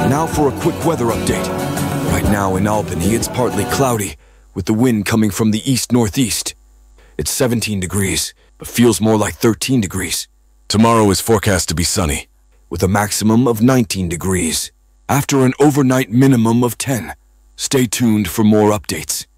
Now for a quick weather update. Right now in Albany, it's partly cloudy, with the wind coming from the east-northeast. It's 17 degrees, but feels more like 13 degrees. Tomorrow is forecast to be sunny, with a maximum of 19 degrees, after an overnight minimum of 10. Stay tuned for more updates.